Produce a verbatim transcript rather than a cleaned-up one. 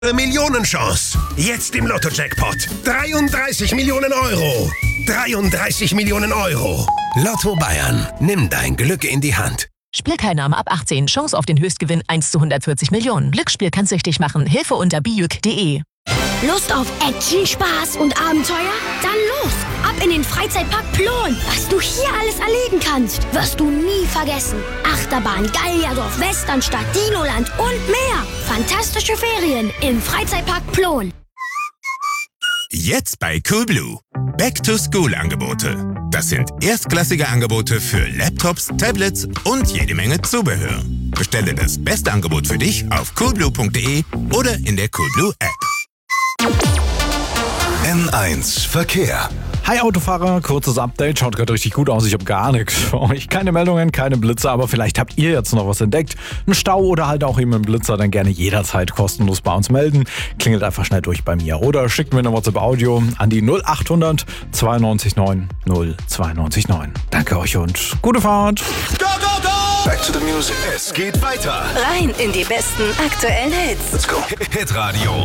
Millionenchance. Jetzt im Lotto-Jackpot. dreiunddreißig Millionen Euro. dreiunddreißig Millionen Euro. Lotto Bayern. Nimm dein Glück in die Hand. Spielteilnahme ab achtzehn. Chance auf den Höchstgewinn eins zu hundertvierzig Millionen. Glücksspiel kann süchtig machen. Hilfe unter bijuk punkt de. Lust auf Action, Spaß und Abenteuer? Dann los! Ab in den Freizeitpark Plon. Was du hier alles erleben kannst, wirst du nie vergessen. Achterbahn, Gallierdorf, Westernstadt, Dinoland und mehr. Fantastische Ferien im Freizeitpark Plon. Jetzt bei Coolblue. Back-to-School-Angebote. Das sind erstklassige Angebote für Laptops, Tablets und jede Menge Zubehör. Bestelle das beste Angebot für dich auf coolblue punkt de oder in der Coolblue App. N eins Verkehr. Hi Autofahrer, kurzes Update, schaut gerade richtig gut aus, ich habe gar nichts für euch. Keine Meldungen, keine Blitze, aber vielleicht habt ihr jetzt noch was entdeckt. Ein Stau oder halt auch eben ein Blitzer, dann gerne jederzeit kostenlos bei uns melden. Klingelt einfach schnell durch bei mir oder schickt mir eine WhatsApp-Audio an die null achthundert zweiundneunzig neun null zweiundneunzig neun. Danke euch und gute Fahrt. Go, go, go! Back to the music. Es geht weiter. Rein in die besten aktuellen Hits. Let's go. Hitradio.